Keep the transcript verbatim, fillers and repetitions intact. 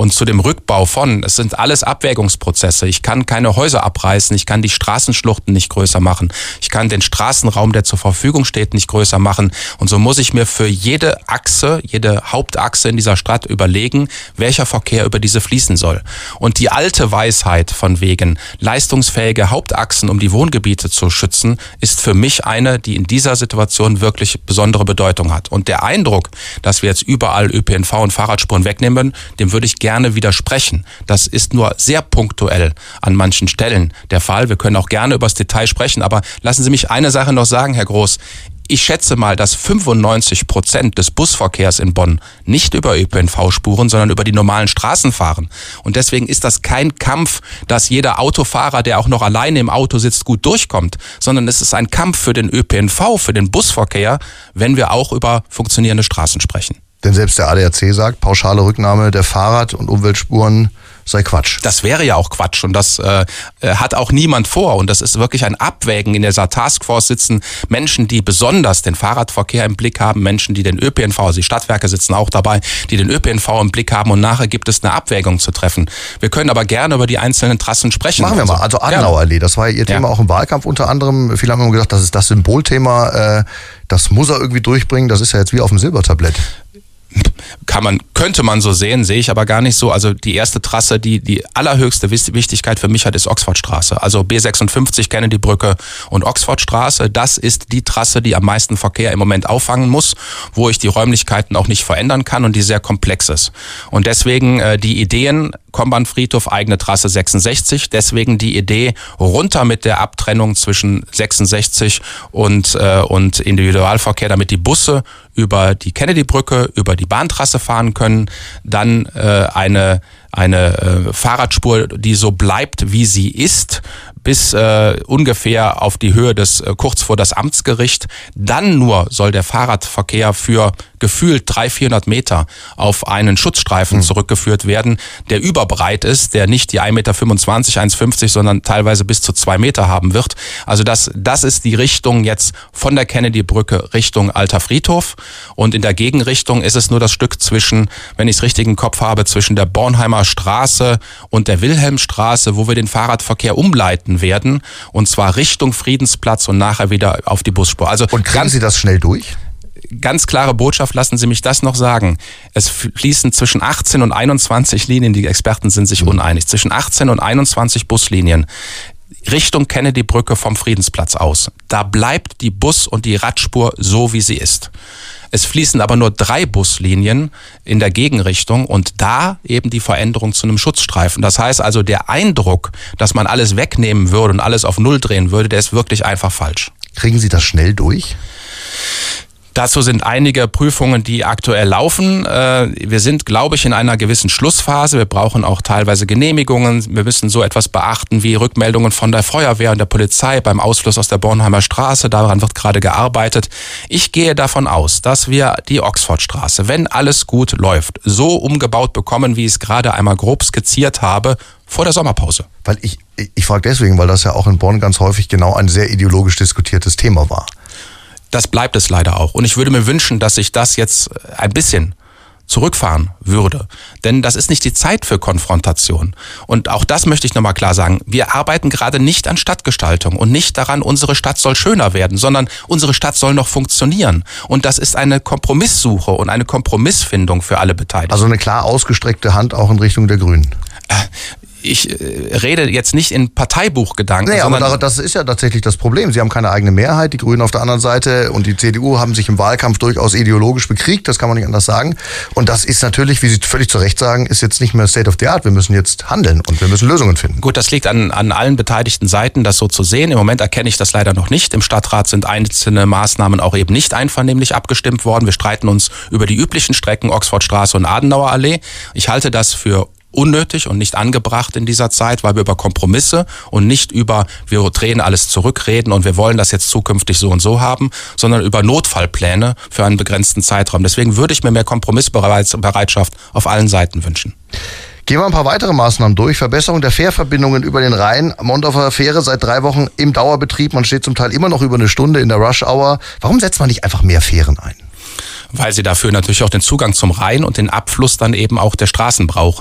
Und zu dem Rückbau von, es sind alles Abwägungsprozesse. Ich kann keine Häuser abreißen, ich kann die Straßenschluchten nicht größer machen, ich kann den Straßenraum, der zur Verfügung steht, nicht größer machen. Und so muss ich mir für jede Achse, jede Hauptachse in dieser Stadt überlegen, welcher Verkehr über diese fließen soll. Und die alte Weisheit von wegen leistungsfähige Hauptachsen, um die Wohngebiete zu schützen, ist für mich eine, die in dieser Situation wirklich besondere Bedeutung hat. Und der Eindruck, dass wir jetzt überall Ö P N V und Fahrradspuren wegnehmen, dem würde ich gerne widersprechen. Das ist nur sehr punktuell an manchen Stellen der Fall. Wir können auch gerne über das Detail sprechen, aber lassen Sie mich eine Sache noch sagen, Herr Groß. Ich schätze mal, dass fünfundneunzig Prozent des Busverkehrs in Bonn nicht über Ö P N V-Spuren, sondern über die normalen Straßen fahren. Und deswegen ist das kein Kampf, dass jeder Autofahrer, der auch noch alleine im Auto sitzt, gut durchkommt, sondern es ist ein Kampf für den Ö P N V, für den Busverkehr, wenn wir auch über funktionierende Straßen sprechen. Denn selbst der A D A C sagt, pauschale Rücknahme der Fahrrad- und Umweltspuren sei Quatsch. Das wäre ja auch Quatsch und das äh, hat auch niemand vor und das ist wirklich ein Abwägen. In dieser Taskforce sitzen Menschen, die besonders den Fahrradverkehr im Blick haben, Menschen, die den Ö P N V, also die Stadtwerke sitzen auch dabei, die den Ö P N V im Blick haben und nachher gibt es eine Abwägung zu treffen. Wir können aber gerne über die einzelnen Trassen sprechen. Machen wir mal, also Adenauerallee, das war Ihr Thema ja. auch im Wahlkampf unter anderem. Viele haben immer gesagt, das ist das Symbolthema, äh, das muss er irgendwie durchbringen, das ist ja jetzt wie auf dem Silbertablett. Kann man, könnte man so sehen, sehe ich aber gar nicht so. Also die erste Trasse, die die allerhöchste Wichtigkeit für mich hat, ist Oxfordstraße. Also B sechsundfünfzig, Kennedy-Brücke und Oxfordstraße. Das ist die Trasse, die am meisten Verkehr im Moment auffangen muss, wo ich die Räumlichkeiten auch nicht verändern kann und die sehr komplex ist. Und deswegen äh, die Ideen, Kombernfriedhof, eigene Trasse sechsundsechzig. Deswegen die Idee, runter mit der Abtrennung zwischen sechsundsechzig und, äh, und Individualverkehr, damit die Busse über die Kennedy-Brücke, über die Bahntrasse fahren können. Dann äh, eine, eine äh, Fahrradspur, die so bleibt, wie sie ist, bis äh, ungefähr auf die Höhe des, äh, kurz vor das Amtsgericht. Dann nur soll der Fahrradverkehr für gefühlt dreihundert, vierhundert Meter auf einen Schutzstreifen mhm. zurückgeführt werden, der überbreit ist, der nicht die ein Meter fünfundzwanzig, eins fünfzig, sondern teilweise bis zu zwei Meter haben wird. Also das, das ist die Richtung jetzt von der Kennedy-Brücke Richtung Alter Friedhof. Und in der Gegenrichtung ist es nur das Stück zwischen, wenn ich es richtig im Kopf habe, zwischen der Bornheimer Straße und der Wilhelmstraße, wo wir den Fahrradverkehr umleiten werden. Und zwar Richtung Friedensplatz und nachher wieder auf die Busspur. Also und kriegen Sie das schnell durch? Ganz klare Botschaft, lassen Sie mich das noch sagen. Es fließen zwischen achtzehn und einundzwanzig Linien, die Experten sind sich uneinig, zwischen achtzehn und einundzwanzig Buslinien Richtung Kennedy-Brücke vom Friedensplatz aus. Da bleibt die Bus- und die Radspur so, wie sie ist. Es fließen aber nur drei Buslinien in der Gegenrichtung und da eben die Veränderung zu einem Schutzstreifen. Das heißt also, der Eindruck, dass man alles wegnehmen würde und alles auf Null drehen würde, der ist wirklich einfach falsch. Kriegen Sie das schnell durch? Dazu sind einige Prüfungen, die aktuell laufen. Wir sind, glaube ich, in einer gewissen Schlussphase. Wir brauchen auch teilweise Genehmigungen. Wir müssen so etwas beachten wie Rückmeldungen von der Feuerwehr und der Polizei beim Ausfluss aus der Bornheimer Straße. Daran wird gerade gearbeitet. Ich gehe davon aus, dass wir die Oxfordstraße, wenn alles gut läuft, so umgebaut bekommen, wie ich es gerade einmal grob skizziert habe, vor der Sommerpause. Weil ich, ich, ich frage deswegen, weil das ja auch in Bonn ganz häufig genau ein sehr ideologisch diskutiertes Thema war. Das bleibt es leider auch. Und ich würde mir wünschen, dass sich das jetzt ein bisschen zurückfahren würde. Denn das ist nicht die Zeit für Konfrontation. Und auch das möchte ich nochmal klar sagen. Wir arbeiten gerade nicht an Stadtgestaltung und nicht daran, unsere Stadt soll schöner werden, sondern unsere Stadt soll noch funktionieren. Und das ist eine Kompromisssuche und eine Kompromissfindung für alle Beteiligten. Also eine klar ausgestreckte Hand auch in Richtung der Grünen. Äh, Ich rede jetzt nicht in Parteibuchgedanken. Nee, aber das ist ja tatsächlich das Problem. Sie haben keine eigene Mehrheit, die Grünen auf der anderen Seite und die C D U haben sich im Wahlkampf durchaus ideologisch bekriegt, das kann man nicht anders sagen. Und das ist natürlich, wie Sie völlig zu Recht sagen, ist jetzt nicht mehr State of the Art. Wir müssen jetzt handeln und wir müssen Lösungen finden. Gut, das liegt an, an allen beteiligten Seiten, das so zu sehen. Im Moment erkenne ich das leider noch nicht. Im Stadtrat sind einzelne Maßnahmen auch eben nicht einvernehmlich abgestimmt worden. Wir streiten uns über die üblichen Strecken Oxfordstraße und Adenauerallee. Ich halte das für unnötig und nicht angebracht in dieser Zeit, weil wir über Kompromisse und nicht über wir drehen alles zurückreden und wir wollen das jetzt zukünftig so und so haben, sondern über Notfallpläne für einen begrenzten Zeitraum. Deswegen würde ich mir mehr Kompromissbereitschaft auf allen Seiten wünschen. Gehen wir ein paar weitere Maßnahmen durch. Verbesserung der Fährverbindungen über den Rhein. Mondorfer Fähre seit drei Wochen im Dauerbetrieb. Man steht zum Teil immer noch über eine Stunde in der Rush-Hour. Warum setzt man nicht einfach mehr Fähren ein? Weil sie dafür natürlich auch den Zugang zum Rhein und den Abfluss dann eben auch der Straßen brauchen.